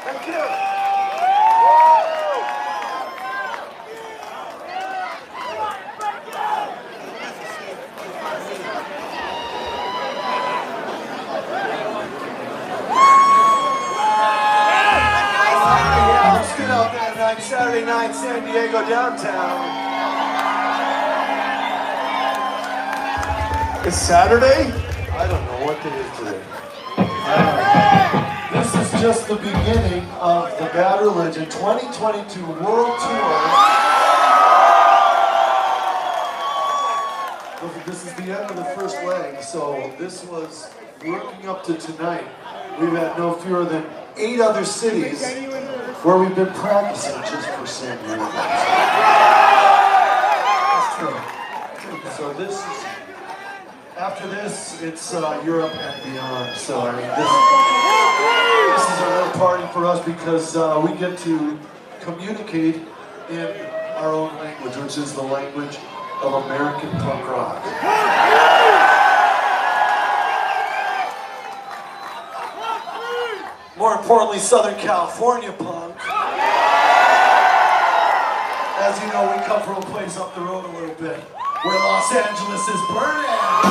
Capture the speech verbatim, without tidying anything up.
Thank you. Out that night, Saturday night, San Diego downtown. It's Saturday? I don't know what day is today. Uh, this is just the beginning of the Bad Religion twenty twenty-two World Tour. This is the end of the first leg, so this was working up to tonight. We've had no fewer than eight other cities where we've been practicing just for San Diego. That's true. So this is, after this, it's uh, Europe and beyond. So I mean, this, this is a real party for us because uh, we get to communicate in our own language, which is the language of American punk rock. More importantly, Southern California punk. As you know, we come from a place up the road a little bit, where Los Angeles is burning.